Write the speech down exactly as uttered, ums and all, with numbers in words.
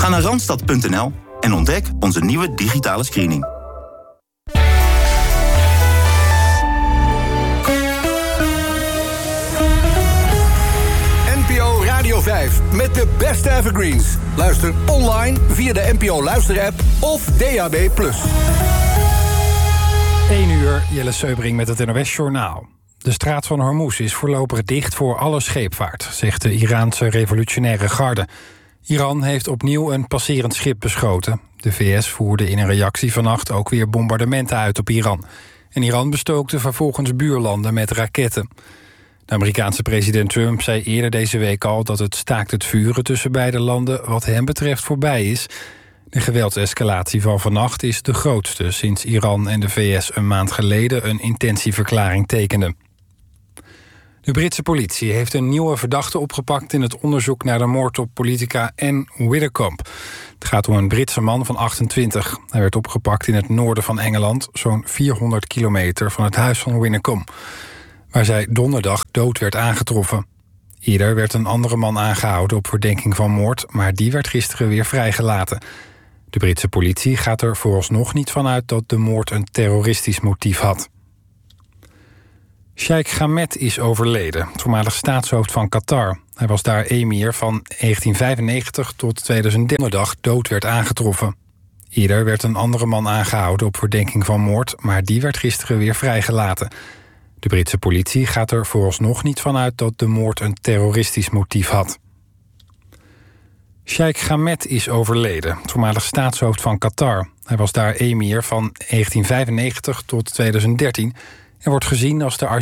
Ga naar randstad punt n l en ontdek onze nieuwe digitale screening. N P O Radio vijf met de beste evergreens. Luister online via de N P O Luister-app of D A B plus. één uur, Jelle Seubring met het N O S-journaal. De straat van Hormuz is voorlopig dicht voor alle scheepvaart, zegt de Iraanse revolutionaire garde. Iran heeft opnieuw een passerend schip beschoten. De V S voerde in een reactie vannacht ook weer bombardementen uit op Iran. En Iran bestookte vervolgens buurlanden met raketten. De Amerikaanse president Trump zei eerder deze week al dat het staakt het vuren tussen beide landen wat hem betreft voorbij is. De geweldsescalatie van vannacht is de grootste sinds Iran en de V S een maand geleden een intentieverklaring tekenden. De Britse politie heeft een nieuwe verdachte opgepakt in het onderzoek naar de moord op politica Anne Widdecombe. Het gaat om een Britse man van achtentwintig. Hij werd opgepakt in het noorden van Engeland, zo'n vierhonderd kilometer van het huis van Widdecombe, waar zij donderdag dood werd aangetroffen. Eerder werd een andere man aangehouden op verdenking van moord, maar die werd gisteren weer vrijgelaten. De Britse politie gaat er vooralsnog niet van uit dat de moord een terroristisch motief had. Sheikh Ahmed is overleden, het voormalig staatshoofd van Qatar. Hij was daar emir van negentien vijfennegentig tot tweeduizend dertien. Donderdag dood werd aangetroffen. Eerder werd een andere man aangehouden op verdenking van moord, maar die werd gisteren weer vrijgelaten. De Britse politie gaat er vooralsnog niet van uit dat de moord een terroristisch motief had. Sheikh Ahmed is overleden, het voormalig staatshoofd van Qatar. Hij was daar emir van negentien vijfennegentig tot tweeduizend dertien en wordt gezien als de